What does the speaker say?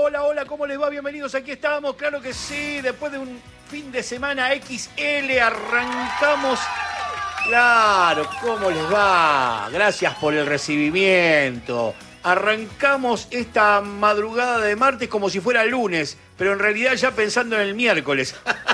hola, hola, ¿cómo les va? Bienvenidos, aquí estamos, claro que sí, después de un fin de semana XL arrancamos. Claro, ¿cómo les va? Gracias por el recibimiento. Arrancamos esta madrugada de martes como si fuera lunes, pero en realidad ya pensando en el miércoles.